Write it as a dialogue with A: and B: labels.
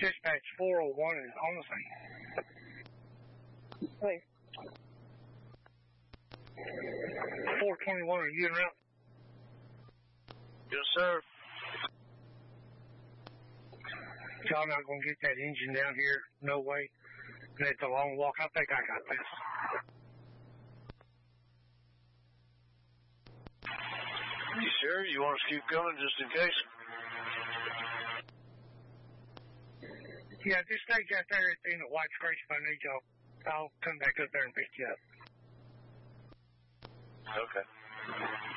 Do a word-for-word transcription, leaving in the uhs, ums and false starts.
A: Dispatch four oh one is on the scene. Hey. four twenty-one, are you en route?
B: Yes, sir.
A: Y'all not going to get that engine down here? No way. And it's a long walk. I think I got this.
B: You sure? You want us to keep coming just in case?
A: Yeah, just stay out there at the end of White Scratch if I need y'all. I'll come back up there and pick you up.
B: Okay.